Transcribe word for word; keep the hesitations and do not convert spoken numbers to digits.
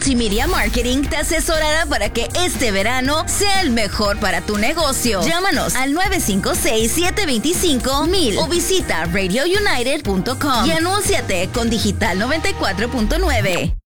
Multimedia Marketing te asesorará para que este verano sea el mejor para tu negocio. Llámanos al nueve cinco seis, siete dos cinco, mil o visita radio united punto com y anúnciate con Digital noventa y cuatro punto nueve.